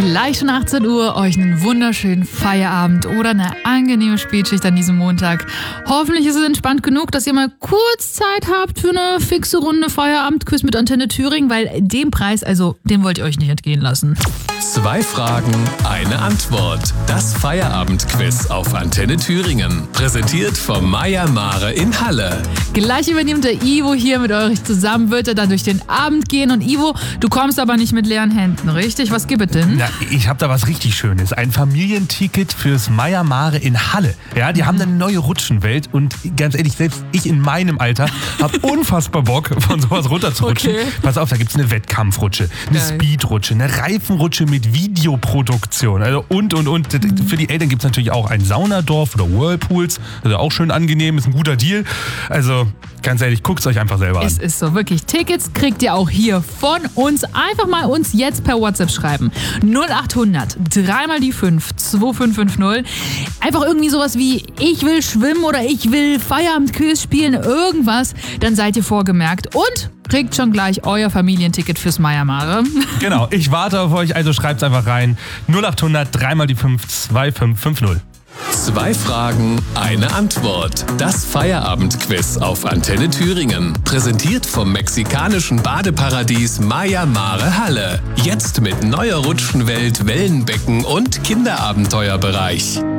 Gleich schon 18 Uhr, euch einen wunderschönen Feierabend oder eine angenehme Spätschicht an diesem Montag. Hoffentlich ist es entspannt genug, dass ihr mal kurz Zeit habt für eine fixe Runde Feierabendquiz mit Antenne Thüringen, weil den Preis, den wollt ihr euch nicht entgehen lassen. 2 Fragen, eine Antwort. Das Feierabendquiz auf Antenne Thüringen. Präsentiert vom Meier-Mare in Halle. Gleich übernimmt der Ivo hier mit euch zusammen, wird er dann durch den Abend gehen. Und Ivo, du kommst aber nicht mit leeren Händen, richtig? Was gibt es denn? Na, ich habe da was richtig Schönes. Ein Familienticket fürs Meier-Mare in Halle. Ja, die haben eine neue Rutschenwelt und ganz ehrlich, selbst ich in meinem Alter habe unfassbar Bock, von sowas runterzurutschen. Okay. Pass auf, da gibt's eine Wettkampfrutsche, eine Geil. Speedrutsche, eine Reifenrutsche mit Videoproduktion. Also und. Für die Eltern gibt's natürlich auch ein Saunadorf oder Whirlpools. Also auch schön angenehm, ist ein guter Deal. Also ganz ehrlich, guckt's euch einfach selber an. Es ist so, wirklich. Tickets kriegt ihr auch hier von uns. Einfach mal uns jetzt per WhatsApp schreiben. 0800 3x5 2550. Einfach irgendwie sowas wie, ich will schwimmen oder ich will Feierabendquiz spielen, irgendwas. Dann seid ihr vorgemerkt und kriegt schon gleich euer Familienticket fürs Meier-Mare. Genau, ich warte auf euch, also schreibt's einfach rein. 0800 3x5 2550. 2 Fragen, eine Antwort. Das Feierabendquiz auf Antenne Thüringen. Präsentiert vom mexikanischen Badeparadies Meier-Mare Halle. Jetzt mit neuer Rutschenwelt, Wellenbecken und Kinderabenteuerbereich.